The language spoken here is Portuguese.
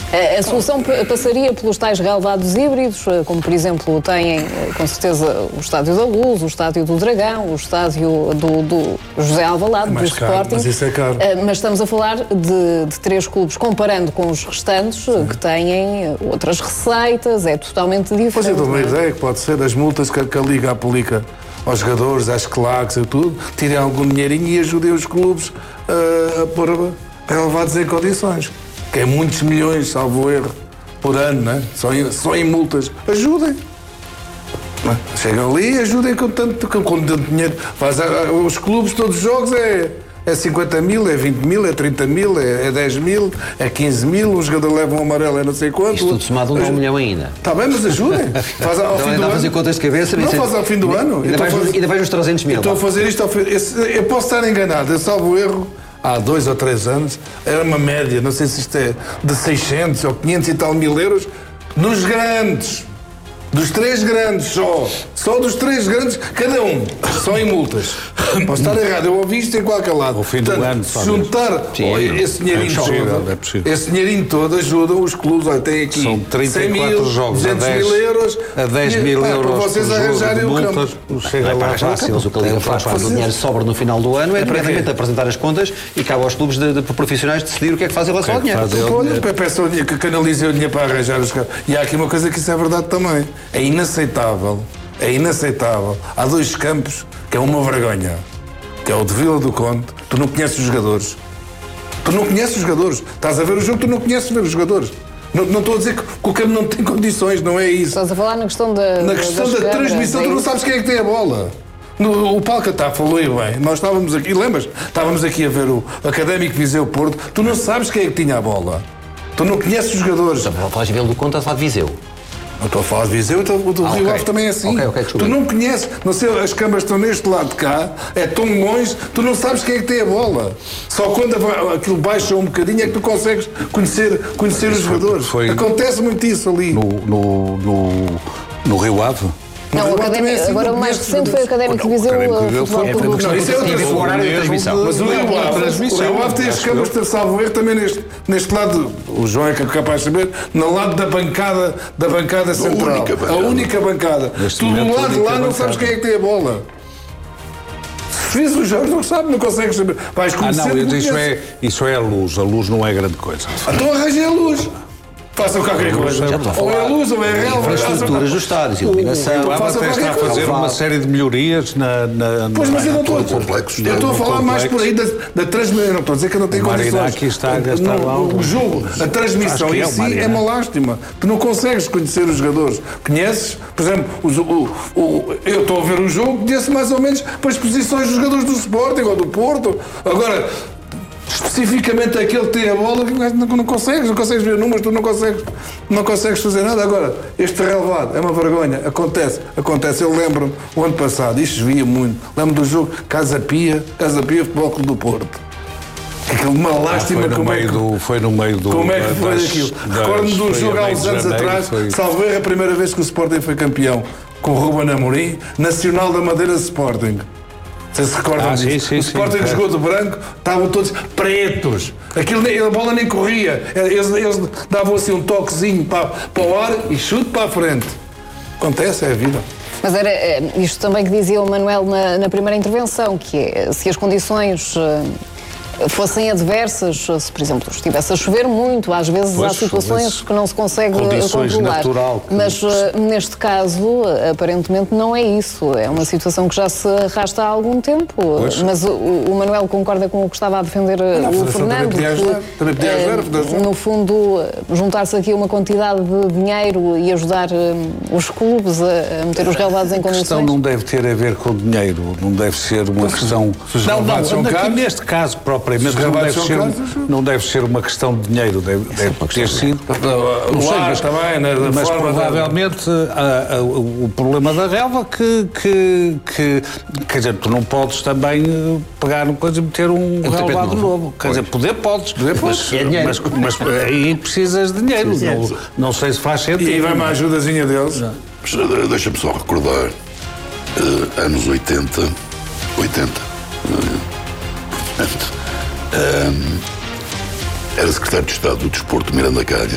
A solução passaria pelos tais relevados híbridos, como por exemplo têm com certeza o Estádio da Luz, o Estádio do Dragão, o Estádio do José Alvalade, do Sporting. Mas isso é caro. Mas estamos a falar de 3 clubes, comparando com os restantes, que têm outras receitas, é totalmente diferente. Pois eu dou uma ideia que pode ser as multas que a Liga aplica aos jogadores, às claques e tudo, tirem algum dinheirinho e ajudem os clubes a pôr relevados em condições. Que é muitos milhões, salvo erro, por ano, não é? Só em multas. Ajudem. Chegam ali e ajudem com tanto dinheiro. Os clubes, todos os jogos é 50 mil, é 20 mil, é 30 mil, é 10 mil, é 15 mil, um jogador leva um amarelo, é não sei quanto. Isto tudo somado não é 1 milhão ainda. Está bem, mas ajudem. Faz ao fim do ano. Fazer contas de cabeça. Não faz ao fim do ano. Ainda vais uns 300 mil. Estou a fazer isto ao fim. Eu posso estar enganado, eu salvo erro. Há 2 ou 3 anos, era uma média, não sei se isto é de 600 ou 500 e tal mil euros, nos grandes, dos 3 grandes só dos 3 grandes, cada um, só em multas. Posso estar errado, eu ouvi isto em qualquer lado. Ao fim do ano, se juntar esse dinheirinho todo, esse dinheirinho todo ajuda os clubes, olha, tem aqui são 34 jogos, 200 mil euros, a 10 mil euros para vocês arranjarem o campo. Chega lá fácil, o que a Liga faz quando o dinheiro sobra no final do ano é diretamente apresentar as contas e cabe aos clubes de profissionais decidir o que é que fazem em relação ao dinheiro. Peçam que canalizem o dinheiro para arranjar os campos. E há aqui uma coisa que isso é verdade também. É inaceitável. Há 2 campos que é uma vergonha. Que é o de Vila do Conde. Tu não conheces os jogadores. Estás a ver o jogo, tu não conheces ver os jogadores. Não estou a dizer que o campo não tem condições, não é isso. Estás a falar na questão da transmissão, tu não sabes quem é que tem a bola. O Palcatá falou aí bem. Nós estávamos aqui, lembras? Estávamos aqui a ver o Académico Viseu Porto. Tu não sabes quem é que tinha a bola. Tu não conheces os jogadores. Falas de Vila do Conde, estás a falar de Viseu. Não estou a falar de Viseu, o do Rio Ave também é assim. Tu não conheces, não sei, as câmaras estão neste lado de cá, é tão longe, tu não sabes quem é que tem a bola. Só quando aquilo baixa um bocadinho é que tu consegues conhecer os jogadores. Acontece muito isso ali. No Rio Ave? Não, o Académico, agora o mais recente foi o Académico Viseu Futebol Clube. Não, isso é outra horário de transmissão. Mas o Rio Ave tem as câmaras de salvo erro também neste lado, o João é capaz de saber, no lado da bancada central. A única bancada. Tu do lado de lá não sabes quem é que tem a bola. Se fiz os jogos, não consegues saber. Vais conhecer. Isso é a luz não é grande coisa. Então arranjei a luz. Façam qualquer coisa. Ou é a luz, ou é a relva. Infraestruturas dos estádios, iluminação. O Ave até está a fazer uma série de melhorias Pois, mas eu não estou eu estou a falar mais por aí da transmissão. Eu não estou a dizer que eu não tenho condições. Aqui está a gastar lá o jogo, a transmissão em si é uma lástima. Tu não consegues conhecer os jogadores. Conheces, por exemplo, eu estou a ver um jogo, conheço mais ou menos para as posições dos jogadores do Sporting ou do Porto. Agora, especificamente aquele que tem a bola, não consegues ver números, tu não consegues fazer nada. Agora, este relevado é uma vergonha, acontece. Eu lembro-me, o ano passado, isto via muito, lembro do jogo Casa Pia Futebol Clube do Porto. Aquilo, uma lástima foi no meio do... Como é que foi aquilo? Recordo-me de um jogo há uns anos atrás, salvo erro, a primeira vez que o Sporting foi campeão, com o Ruben Amorim, Nacional da Madeira Sporting. Vocês se recordam disso? O Sporting jogou de branco, estavam todos pretos. A bola nem corria. Eles davam assim um toquezinho para o ar e chute para a frente. Acontece, é a vida. Mas era isto também que dizia o Manuel na primeira intervenção, que é, se as condições fossem adversas, se por exemplo estivesse a chover muito, às vezes há situações que não se consegue controlar. Natural, mas neste caso, aparentemente não é isso. É uma situação que já se arrasta há algum tempo. Mas o Manuel concorda com o que estava a defender o Fernando. No fundo, juntar-se aqui uma quantidade de dinheiro e ajudar os clubes a meter os relevados em condições. A questão não deve ter a ver com dinheiro, não deve ser uma questão... Neste caso próprio, não deve ser uma questão de dinheiro, deve ter sido. Mas provavelmente o problema da relva quer dizer, tu não podes também pegar uma coisa e meter um relvado novo. Quer dizer, podes, mas aí precisas de dinheiro. Não sei se faz sentido. E vai uma ajudazinha deles. Deixa-me só recordar anos 80. Era secretário de Estado do Desporto Miranda Calha